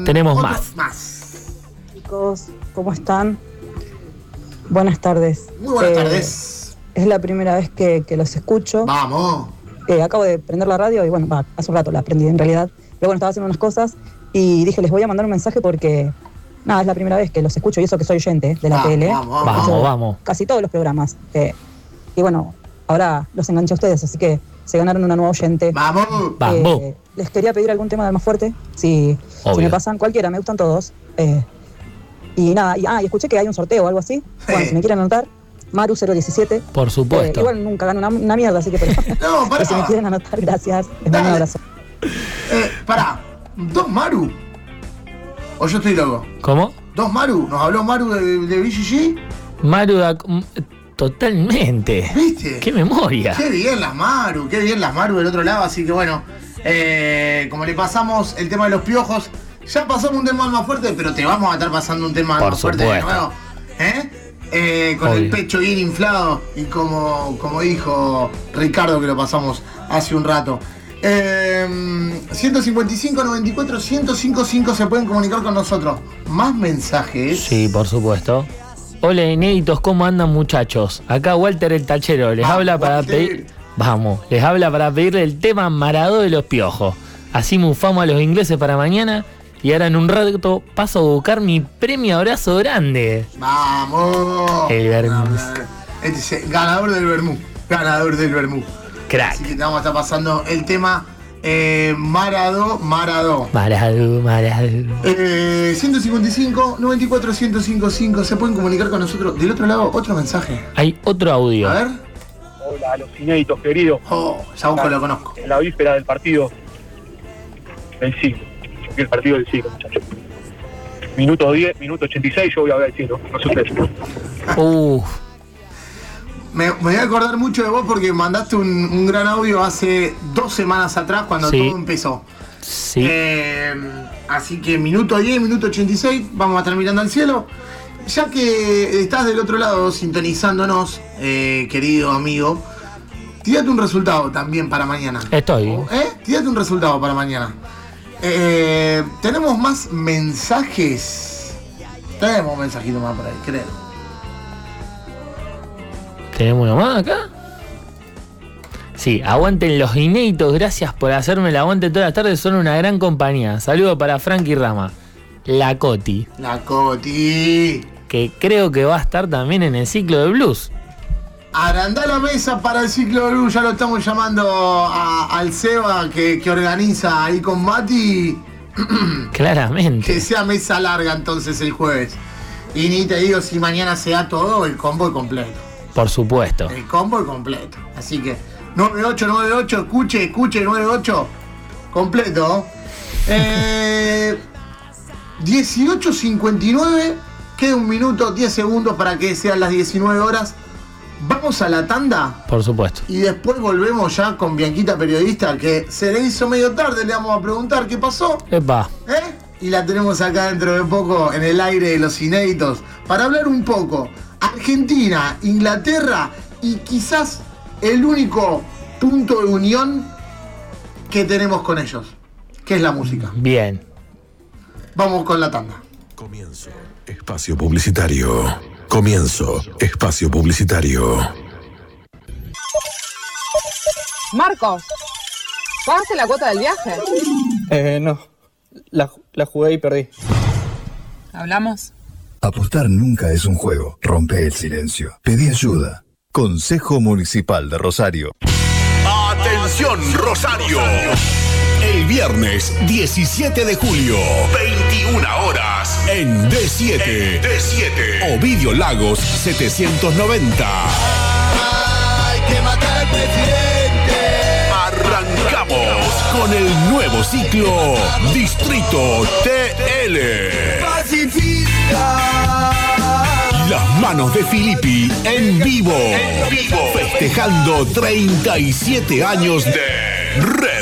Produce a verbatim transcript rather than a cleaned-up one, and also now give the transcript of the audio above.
Tenemos más. más. Chicos, ¿cómo están? Buenas tardes. Muy buenas Eh, tardes. Es la primera vez que, que los escucho. Vamos. Eh, acabo de prender la radio y bueno, va, hace un rato la aprendí en realidad. Pero bueno, estaba haciendo unas cosas y dije, les voy a mandar un mensaje porque, nada, es la primera vez que los escucho y eso que soy oyente de la Vamos, tele. vamos, vamos. Vamos, Escucho vamos. Casi todos los programas. Eh, y bueno, ahora los enganché a ustedes, así que se ganaron una nueva oyente. Vamos. Vamos. Eh, les quería pedir algún tema de más fuerte. Si, si Obvio. me pasan cualquiera, me gustan todos. Eh, y nada, y, ah, y escuché que hay un sorteo o algo así. Bueno, Sí. si me quieren anotar, Maru cero diecisiete. Por supuesto. Eh, igual nunca gano una, una mierda, así que pero, No, pará. pero si me quieren anotar, gracias. Les mando Dale. un abrazo. Eh, pará. ¿Dos Maru? ¿O yo estoy loco? ¿Cómo? ¿Dos Maru? ¿Nos habló Maru de, de B G G? Maru, da- mm, totalmente. ¿Viste? ¡Qué memoria! Qué bien las Maru, qué bien las Maru del otro lado, así que bueno, eh, como le pasamos el tema de los piojos, ya pasamos un tema más fuerte, pero te vamos a estar pasando un tema Por más fuerte de supuesto. nuevo, ¿eh? Eh, con Obvio. el pecho bien inflado y como, como dijo Ricardo que lo pasamos hace un rato. Eh, ciento cincuenta y cinco, noventa y cuatro, ciento cincuenta y cinco se pueden comunicar con nosotros. Más mensajes. Sí, por supuesto. Hola, inéditos, ¿cómo andan, muchachos? Acá Walter el Tachero les Vamos, habla para Walter. pedir. Vamos, les habla para pedirle el tema Maradó de los Piojos. Así mufamos a los ingleses para mañana. Y ahora en un rato paso a buscar mi premio abrazo grande. Vamos. El Vermú. Este es el ganador del Vermú. Ganador del Vermú. Crack. Así que te vamos a estar pasando el tema eh, Maradó, Maradó. Maradó, Maradó. Eh, ciento cincuenta y cinco, noventa y cuatro, ciento cincuenta y cinco. Se pueden comunicar con nosotros. Del otro lado, otro mensaje. Hay otro audio. A ver. Hola a los inéditos queridos. Oh, ya busco, lo conozco. En la víspera del partido del siglo. El partido del siglo, muchachos. Minuto diez, minuto ochenta y seis, yo voy a ver el cielo. No sé ustedes. Uf, Me, me voy a acordar mucho de vos porque mandaste un, un gran audio hace dos semanas atrás cuando Sí. todo empezó. sí. Eh, así que minuto diez, minuto ochenta y seis, vamos a estar mirando al cielo. Ya que estás del otro lado sintonizándonos, eh, querido amigo, tírate un resultado también para mañana. Estoy. ¿Eh? Tírate un resultado para mañana. Eh, Tenemos más mensajes. Tenemos un mensajito más por ahí, creo. ¿Tenemos uno más acá? Sí, aguanten los inéditos, gracias por hacerme el aguante todas las tardes, son una gran compañía. Saludo para Frankie Rama, la Coti, La Coti. que creo que va a estar también en el ciclo de blues. Agrandá la mesa para el ciclo de luz, ya lo estamos llamando a- al Seba que, que organiza ahí con Mati. Claramente. Que sea mesa larga entonces el jueves. Y ni te digo si mañana se da todo el combo completo. Por supuesto. El combo completo. Así que nueve ocho nueve ocho, escuche, escuche nueve ocho. Completo. Eh, dieciocho cincuenta y nueve. Queda un minuto, diez segundos para que sean las diecinueve horas. Vamos a la tanda. Por supuesto. Y después volvemos ya con Bianquita Periodista, que se le hizo medio tarde, le vamos a preguntar qué pasó. Epa. ¿Eh? Y la tenemos acá dentro de poco en el aire de los inéditos para hablar un poco Argentina, Inglaterra y quizás el único punto de unión que tenemos con ellos, que es la música. Bien. Vamos con la tanda. Comienzo espacio publicitario. Comienzo espacio publicitario. Marcos, ¿pagaste la cuota del viaje? Eh, no. La, la jugué y perdí. ¿Hablamos? Apostar nunca es un juego. Rompe el silencio. Pedí ayuda. Consejo Municipal de Rosario. Atención Rosario. El viernes diecisiete de julio, veintiuna horas, en D siete. D siete. Ovidio Lagos setecientos noventa. Hay que matar al presidente. Arrancamos con el nuevo ciclo Distrito T L. Pacifista. Las manos de Filippi en vivo. En vivo. Festejando treinta y siete años de Red